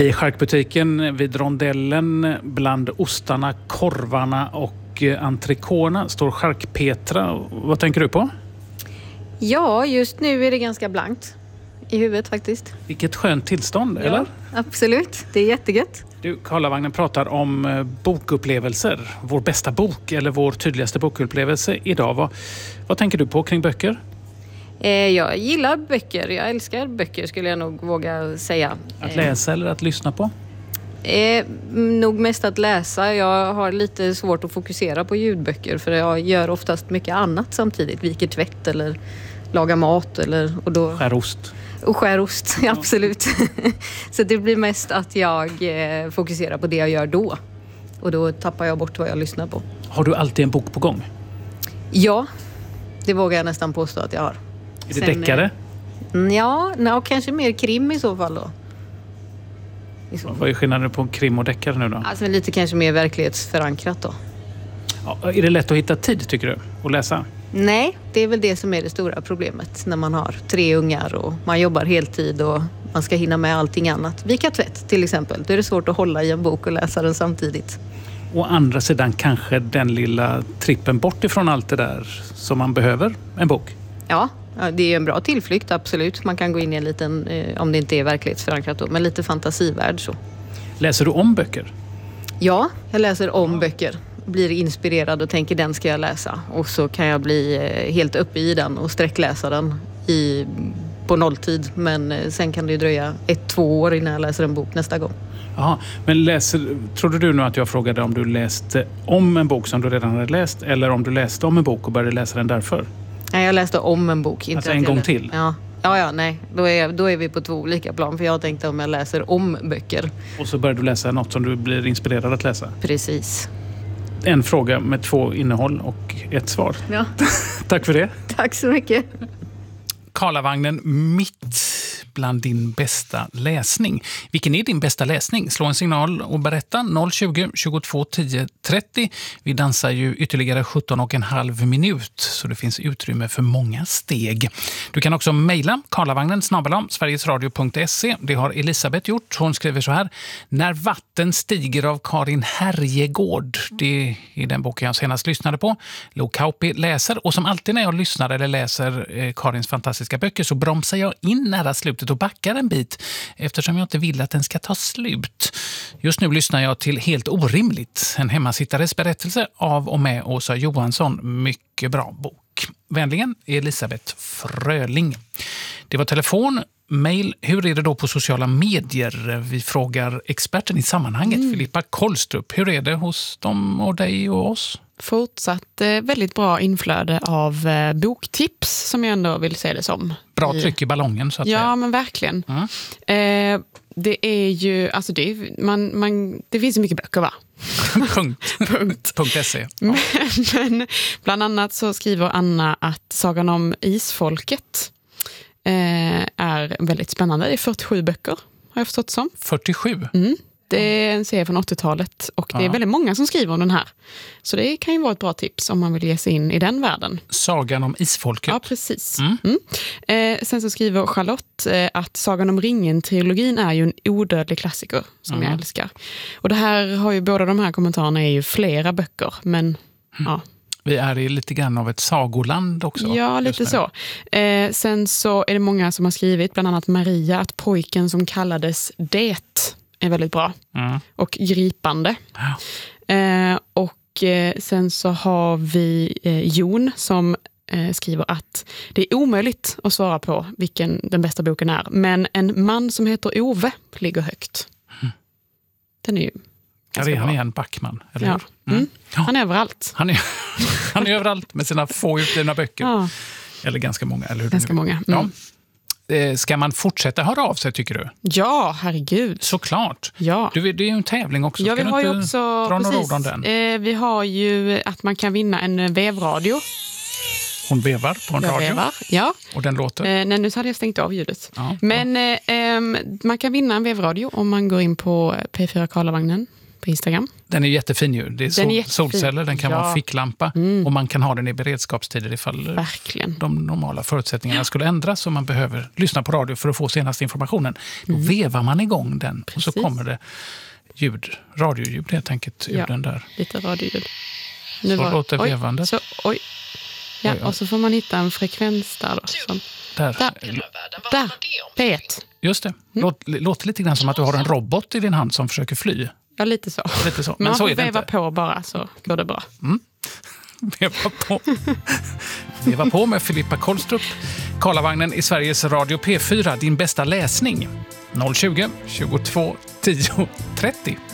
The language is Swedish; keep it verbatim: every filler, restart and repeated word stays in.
I charkbutiken vid rondellen bland ostarna, korvarna och entrecôterna står Charkpetra. Vad tänker du på? Ja, just nu är det ganska blankt i huvudet faktiskt. Vilket skönt tillstånd, Ja, eller? absolut. Det är jättegött. Du, Karlavagnen pratar om bokupplevelser. Vår bästa bok eller vår tydligaste bokupplevelse idag. Vad, vad tänker du på kring böcker? Eh, jag gillar böcker. Jag älskar böcker skulle jag nog våga säga. Att läsa eller att lyssna på? Eh, nog mest att läsa. Jag har lite svårt att fokusera på ljudböcker för jag gör oftast mycket annat samtidigt. Viker tvätt eller lagar mat. Eller, och då... Skär ost. Och skär ost, ja. Absolut. Så det blir mest att jag eh, fokuserar på det jag gör då. Och då tappar jag bort vad jag lyssnar på. Har du alltid en bok på gång? Ja, det vågar jag nästan påstå att jag har. Är det Sen, deckare? Eh, ja, no, kanske mer krim i så fall då. Vad är skillnaden på krim och deckare nu då? Alltså lite kanske mer verklighetsförankrat då. Ja, är det lätt att hitta tid tycker du att läsa? Nej, det är väl det som är det stora problemet när man har tre ungar och man jobbar heltid och man ska hinna med allting annat. Vika tvätt till exempel, då är det svårt att hålla i en bok och läsa den samtidigt. Å andra sidan kanske den lilla trippen bort ifrån allt det där som man behöver, en bok. Ja, det är en bra tillflykt, absolut. Man kan gå in i en liten, om det inte är verklighetsförankrat då, men lite fantasivärld så. Läser du om böcker? Ja, jag läser om ja. böcker. Blir inspirerad och tänker den ska jag läsa. Och så kan jag bli helt uppe i den och sträckläsa den i, på nolltid. Men sen kan det ju dröja ett, två år innan jag läser en bok nästa gång. Jaha, men läser, trodde du nu att jag frågade om du läste om en bok som du redan hade läst eller om du läste om en bok och började läsa den därför? Nej, jag läste om en bok. Inte alltså en gång till? Ja. Ja, ja, nej. Då är, då är vi på två olika plan. För jag tänkte om jag läser om böcker. Och så börjar du läsa något som du blir inspirerad att läsa? Precis. En fråga med två innehåll och ett svar. Ja. Tack för det. Tack så mycket. Karlavagnen mitt bland din bästa läsning. Vilken är din bästa läsning? Slå en signal och berätta noll tjugo, tjugotvå, tio, trettio. Vi dansar ju ytterligare sjutton och en halv minut så det finns utrymme för många steg. Du kan också mejla karlavagnen snabel-a sverigesradio punkt se. Det har Elisabeth gjort. Hon skriver så här: När vatten stiger av Karin Härjegård. Det är den boken jag senast lyssnade på. Lo Kauppi läser och som alltid när jag lyssnar eller läser eh, Karins fantastiska böcker så bromsar jag in nära slutet och backar en bit eftersom jag inte vill att den ska ta slut. Just nu lyssnar jag till Helt orimligt, en hemmasittares berättelse av och med Åsa Johansson. Mycket bra bok. Vänligen Elisabeth Fröling. Det var telefon, mail. Hur är det då på sociala medier? Vi frågar experten i sammanhanget, mm. Filippa Kollstrup. Hur är det hos dem och dig och oss? Fortsatt eh, väldigt bra inflöde av eh, boktips som jag ändå vill se det som. Bra tryck i ballongen så att Ja, säga. men verkligen. Mm. Eh, det är ju, alltså det, är, man, man, det finns ju mycket böcker va? Punkt. Punkt. Punkt se. Ja. Men, men bland annat så skriver Anna att Sagan om isfolket eh, är väldigt spännande. Det är fyrtiosju böcker har jag förstått som. fyrtiosju? Mm. Det är en serie från åttiotalet och det är väldigt många som skriver om den här. Så det kan ju vara ett bra tips om man vill ge sig in i den världen. Sagan om isfolket. Ja, precis. Mm. Mm. Eh, sen så skriver Charlotte eh, att Sagan om ringen-trilogin är ju en odödlig klassiker som mm. jag älskar. Och det här har ju, båda de här kommentarerna är ju flera böcker, men mm. ja. Vi är i lite grann av ett sagoland också. Ja, lite så. Eh, sen så är det många som har skrivit, bland annat Maria, att pojken som kallades Det är väldigt bra mm. och gripande. Ja. Eh, och eh, sen så har vi eh, Jon som eh, skriver att det är omöjligt att svara på vilken den bästa boken är. Men En man som heter Ove ligger högt. Mm. Den är ju Ja, det är han igen, Backman, eller ja. hur? Mm. Ja. Han är överallt. Han är, han är överallt med sina få utgivna böcker. Ja. Eller ganska många, eller hur? Ganska många. Mm. Ja. Ska man fortsätta höra av sig, tycker du? Ja, herregud. Såklart. Ja. Du, det är ju en tävling också. Ja, vi har ju också, dra precis, några ord om den? Eh, vi har ju att man kan vinna en vevradio. Hon vevar på en Jag radio. Vevar, ja. Och den låter? Eh, nej, nu hade jag stängt av ljudet. Ja, Men eh, eh, man kan vinna en vevradio om man går in på p fyra karlavagnen på Instagram. Den är jättefin ju. Det är, sol- Den är jättefin. solceller, den kan Ja. vara en ficklampa Mm. och man kan ha den i beredskapstider ifall Verkligen. de normala förutsättningarna skulle ändras och man behöver lyssna på radio för att få senaste informationen. Då Mm. vevar man igång den och så Precis. kommer det ljud, radioljud helt enkelt ur Ja. den där. Lite radioljud. Så låter oj, vevandet. Så, oj. Ja, Oj, oj. och så får man hitta en frekvens där då. Som, Där. där. Där. P ett. Just det. Låt, låter lite grann som att du har en robot i din hand som försöker fly. Ja, lite så. Lite så. Men Men man så får är det veva inte. på bara så går det bra. Veva på. Veva på med Filippa Kolstrup. Karlavagnen i Sveriges Radio P fyra. Din bästa läsning. noll tjugo, tjugotvå, tio, trettio.